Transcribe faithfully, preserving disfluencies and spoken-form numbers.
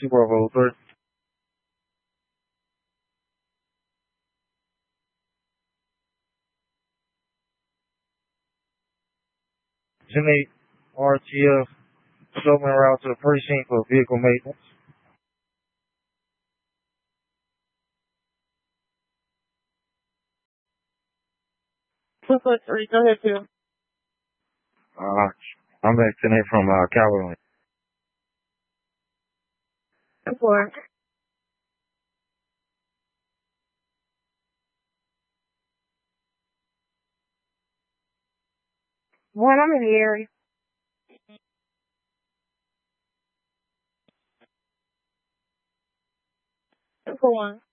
two Bravo three. ten eight R T F, show me route to the precinct for vehicle maintenance. two foot three, go ahead, too. Uh, I'm back ten eight from uh, Calvin. Four. One, I'm in the area. Two for one.